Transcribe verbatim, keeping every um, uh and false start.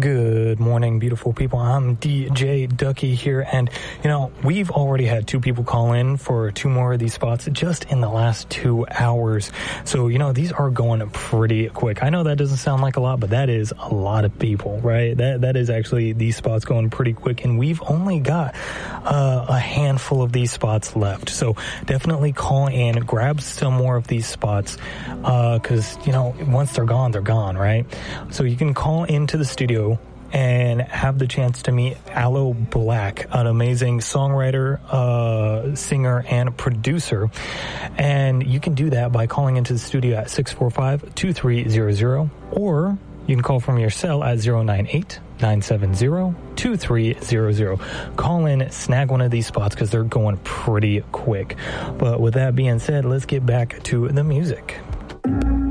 Good morning, beautiful people. I'm D J Ducky here, and, you know, we've already had two people call in for two more of these spots just in the last two hours. So, you know, these are going pretty quick. I know that doesn't sound like a lot, but that is a lot of people, right? That That is actually these spots going pretty quick, and we've only got uh, a handful of these spots left. So definitely call in, grab some more of these spots, because, uh, you know, once they're gone, they're gone, right? So you can call into the studio and have the chance to meet Aloe Blacc, an amazing songwriter, uh, singer, and producer. And you can do that by calling into the studio at six four five, two three zero zero, or you can call from your cell at zero nine eight, nine seven zero, two three zero zero. Call in, snag one of these spots, because they're going pretty quick. But with that being said, let's get back to the music.